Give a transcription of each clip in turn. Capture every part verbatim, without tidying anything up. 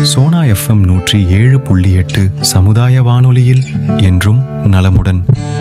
Sona FM நூற்றி ஏழு புள்ளி எட்டு சமுதாய வானொலியில் என்றும் நலமுடன்.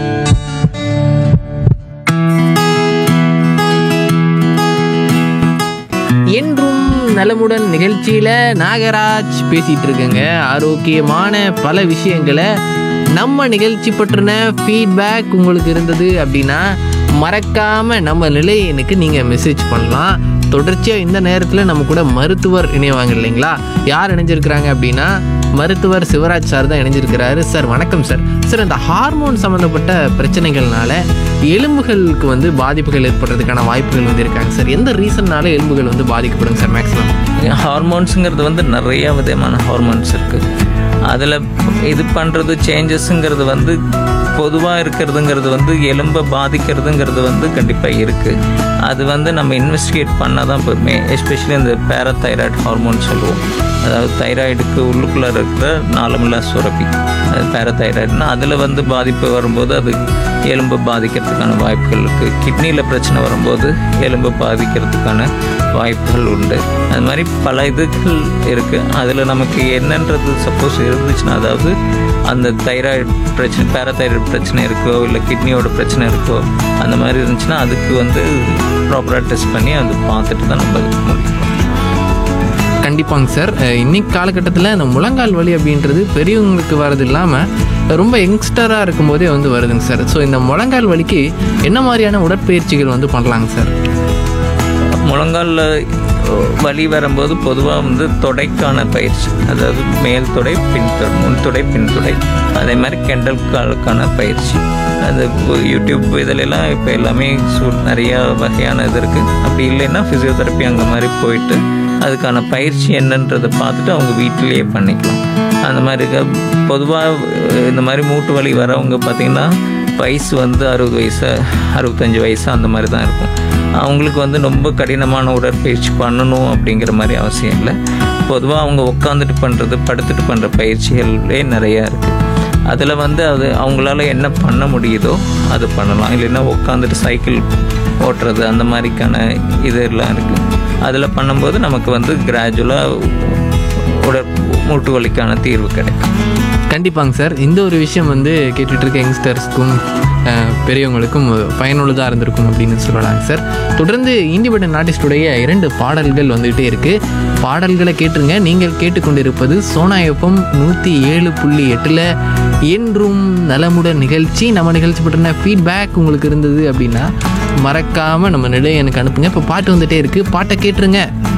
என்றும் நலமுடன் நிகழ்ச்சியில் நாகராஜ் பேசிகிட்டு இருக்கேங்க. ஆரோக்கியமான பல விஷயங்களை நம்ம நிகழ்ச்சி பற்றின ஃபீட்பேக் உங்களுக்கு இருந்தது அப்படின்னா மறக்காமல் நம்ம நிலையனுக்கு நீங்கள் மெசேஜ் பண்ணலாம். தொடர்ச்சியாக இந்த நேரத்தில் நம்ம கூட மருத்துவர் இணைவாங்க இல்லைங்களா? யார் இணைஞ்சிருக்கிறாங்க அப்படின்னா மருத்துவர் சிவராஜ் சார் தான் இணைஞ்சிருக்கிறாரு. சார் வணக்கம் சார். சார், இந்த ஹார்மோன் சம்மந்தப்பட்ட பிரச்சனைகள்னால எலும்புகளுக்கு வந்து பாதிப்புகள் ஏற்படுறதுக்கான வாய்ப்புகள் வந்து இருக்காங்க சார். எந்த ரீசன்னால எலும்புகள் வந்து பாதிக்கப்படுங்க சார் மேக்ஸிமம்? ஹார்மோன்ஸுங்கிறது வந்து நிறையா விதமான ஹார்மோன்ஸ் இருக்குது. அதில் இது பண்ணுறது சேஞ்சஸ்ஸுங்கிறது வந்து பொதுவாக இருக்கிறதுங்கிறது வந்து எலும்பை பாதிக்கிறதுங்கிறது வந்து கண்டிப்பாக இருக்குது. அது வந்து நம்ம இன்வெஸ்டிகேட் பண்ணால் தான் இப்போ எஸ்பெஷலி இந்த பேராதைராய்டு ஹார்மோன் சொல்லுவோம். அதாவது தைராய்டுக்கு உள்ளுக்குள்ளே இருக்கிற நாளமில்லா சுரப்பி, அது பேராதைராய்டுனா அதில் வந்து பாதிப்பு வரும்போது அது எலும்பை பாதிக்கிறதுக்கான வாய்ப்புகள் இருக்குது. கிட்னியில் பிரச்சனை வரும்போது எலும்பை பாதிக்கிறதுக்கான வாய்ப்புகள் உண்டு. அது மாதிரி பல இதுகள் இருக்குது. அதில் நமக்கு என்னன்றது சப்போஸ் இருந்துச்சுன்னா, அதாவது அந்த தைராய்டு பிரச்சனை, பேராதைராய்டு பிரச்சனை இருக்கோ இல்லை கிட்னியோட பிரச்சனை இருக்கோ அந்த மாதிரி இருந்துச்சுன்னா அதுக்கு வந்து ப்ராப்பராக டெஸ்ட் பண்ணி அது பார்த்துட்டு தான் நம்ம முடியும். கண்டிப்பாங்க சார். இன்னைக்கு காலகட்டத்தில் இந்த முழங்கால் வலி அப்படின்றது பெரியவங்களுக்கு வர்றது இல்லாமல் ரொம்ப யங்ஸ்டராக இருக்கும்போதே வந்து வருதுங்க சார். ஸோ இந்த முழங்கால் வலிக்கு என்ன மாதிரியான உடற்பயிற்சிகள் வந்து பண்ணலாங்க சார்? முழங்காலில் வலி வரும்போது பொதுவாக வந்து தொடைக்கான பயிற்சி, அதாவது மேல் தொடை பின் தொடை, முன் தொடை பின் தொடை, அதே மாதிரி கெண்டல் காலுக்கான பயிற்சி. அது யூடியூப் இதிலெல்லாம் இப்போ எல்லாமே சூ நிறையா வகையான இது இருக்குது. அப்படி இல்லைன்னா ஃபிசியோதெரப்பி அந்த மாதிரி போயிட்டு அதுக்கான பயிற்சி என்னன்றதை பார்த்துட்டு அவங்க வீட்டிலேயே பண்ணிக்கலாம். அந்த மாதிரி பொதுவாக இந்த மாதிரி மூட்டு வலி வரவங்க பார்த்திங்கன்னா வயசு வந்து அறுபது வயசு அறுபத்தஞ்சி வயசு அந்த மாதிரி தான் இருக்கும். அவங்களுக்கு வந்து ரொம்ப கடினமான உடற்பயிற்சி பண்ணணும் அப்படிங்கிற மாதிரி அவசியம் இல்லை. பொதுவாக அவங்க உட்காந்துட்டு பண்ணுறது, படுத்துட்டு பண்ணுற பயிற்சிகளே நிறையா இருக்குது. அதில் வந்து அது அவங்களால என்ன பண்ண முடியுதோ அது பண்ணலாம். இல்லைன்னா உட்காந்துட்டு சைக்கிள் ஓட்டுறது அந்த மாதிரிக்கான இதெல்லாம் இருக்குது. அதில் பண்ணும்போது நமக்கு வந்து கிராஜுவலாக உடற் மூட்டு வலிக்கான தீர்வு கிடைக்கும். கண்டிப்பாங்க சார். இந்த ஒரு விஷயம் வந்து கேட்டுட்டு இருக்க யங்ஸ்டர்ஸ்க்கும் பெரியவங்களுக்கும் பயனுள்ளதாக இருந்திருக்கும் அப்படின்னு சொல்லலாங்க சார். தொடர்ந்து இண்டிபெண்டன்ட் ஆர்டிஸ்டுடைய இரண்டு பாடல்கள் வந்துகிட்டே இருக்குது. பாடல்களை கேட்டுருங்க. நீங்கள் கேட்டுக்கொண்டிருப்பது சோனா எஃப்எம் நூற்றி ஏழு புள்ளி எட்டில் என்றும் நலமுடன் நிகழ்ச்சி. நம்ம நிகழ்ச்சி பற்றின ஃபீட்பேக் உங்களுக்கு இருந்தது அப்படின்னா மறக்காமல் நம்ம நிலையை எனக்கு அனுப்புங்க. இப்போ பாட்டு வந்துகிட்டே இருக்குது, பாட்டை கேட்டுருங்க.